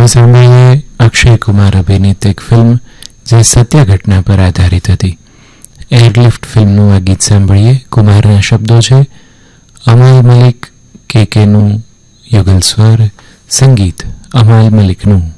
હવે સાંભળીએ અક્ષય કુમાર અભિનીત એક ફિલ્મ જે સત્ય ઘટના પર આધારિત હતી. એરલિફ્ટ ફિલ્મનું આ ગીત સાંભળીએ. કુમારના શબ્દો છે, અમાલ મલિક કેનું યુગલ સ્વર, સંગીત અમાલ મલિકનું.